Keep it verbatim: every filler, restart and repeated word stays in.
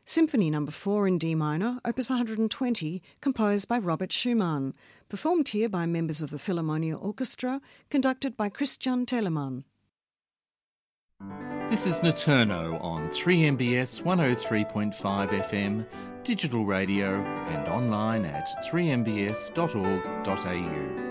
Symphony Number four in D minor, Opus one hundred twenty, composed by Robert Schumann, performed here by members of the Philharmonia Orchestra, conducted by Christian Telemann. This is Naturno on three M B S one oh three point five F M, digital radio and online at three m b s dot org dot a u.